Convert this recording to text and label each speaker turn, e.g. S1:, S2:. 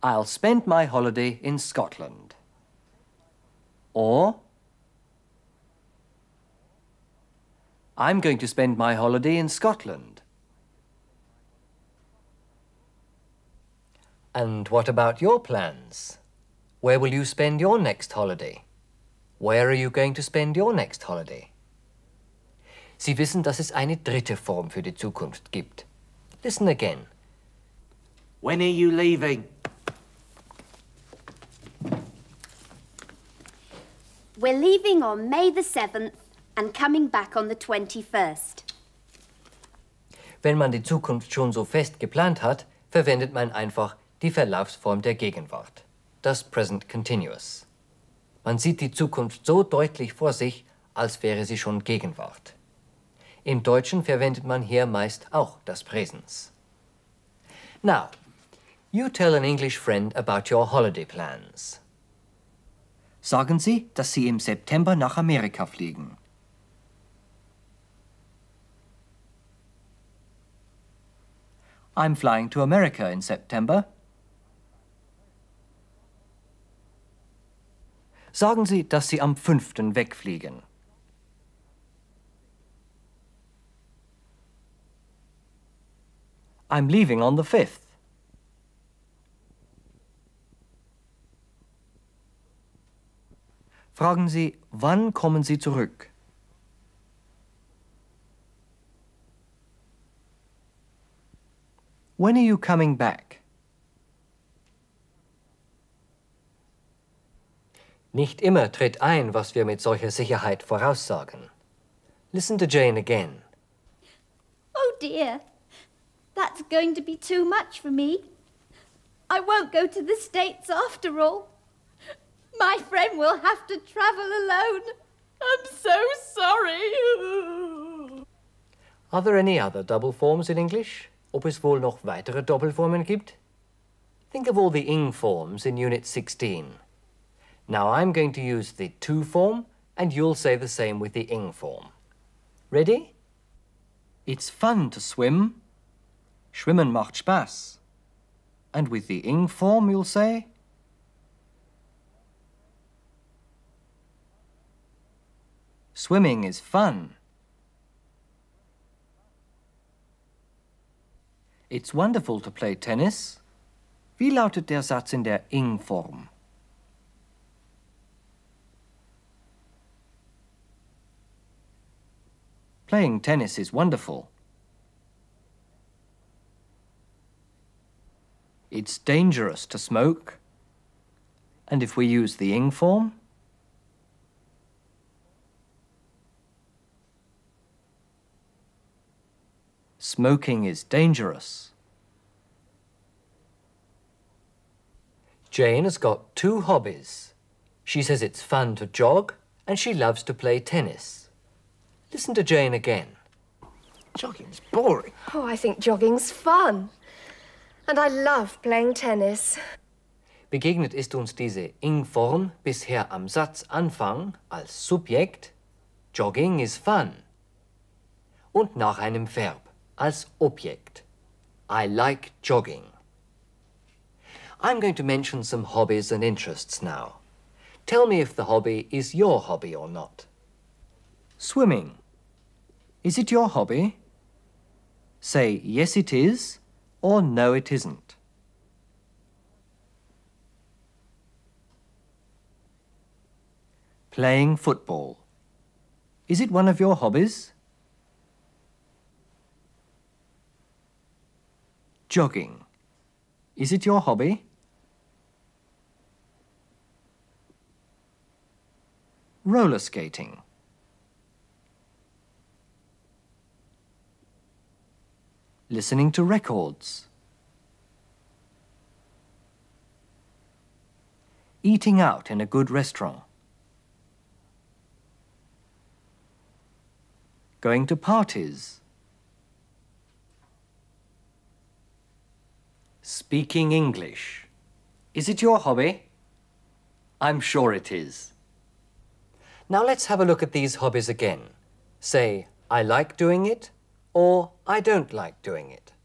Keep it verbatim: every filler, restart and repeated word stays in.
S1: I'll spend my holiday in Scotland. Or, I'm going to spend my holiday in Scotland. And what about your plans? Where will you spend your next holiday? Where are you going to spend your next holiday? Sie wissen, dass es eine dritte Form für die Zukunft gibt. Listen again.
S2: When are you leaving?
S3: We're leaving on May the seventh and coming back on the twenty-first.
S1: Wenn man die Zukunft schon so fest geplant hat, verwendet man einfach die Verlaufsform der Gegenwart, das Present Continuous. Man sieht die Zukunft so deutlich vor sich, als wäre sie schon Gegenwart. Im Deutschen verwendet man hier meist auch das Präsens. Now, you tell an English friend about your holiday plans. Sagen Sie, dass Sie im September nach Amerika fliegen. I'm flying to America in September. Sagen Sie, dass Sie am fünften wegfliegen. I'm leaving on the fifth. Fragen Sie, wann kommen Sie zurück? When are you coming back? Nicht immer tritt ein, was wir mit solcher Sicherheit voraussagen. Listen to Jane again.
S3: Oh dear, that's going to be too much for me. I won't go to the States after all. My friend will have to travel alone. I'm so sorry.
S1: Are there any other double forms in English? Ob es wohl noch weitere Doppelformen gibt? Think of all the ing forms in Unit sixteen. Now I'm going to use the to form, and you'll say the same with the ing form. Ready? It's fun to swim. Schwimmen macht Spaß. And with the ing form, you'll say? Swimming is fun. It's wonderful to play tennis. Wie lautet der Satz in der ing-Form? Playing tennis is wonderful. It's dangerous to smoke. And if we use the ing form? Smoking is dangerous. Jane has got two hobbies. She says it's fun to jog and she loves to play tennis. Listen to Jane again.
S4: Jogging's boring.
S5: Oh, I think jogging's fun. And I love playing tennis.
S1: Begegnet ist uns diese ing-Form bisher am Satzanfang als Subjekt, Jogging is fun, und nach einem Verb als Objekt, I like jogging. I'm going to mention some hobbies and interests now. Tell me if the hobby is your hobby or not. Swimming. Is it your hobby? Say yes it is or no it isn't. Playing football. Is it one of your hobbies? Jogging. Is it your hobby? Roller skating. Listening to records. Eating out in a good restaurant. Going to parties. Speaking English. Is it your hobby? I'm sure it is. Now let's have a look at these hobbies again. Say, I like doing it, or I don't like doing it.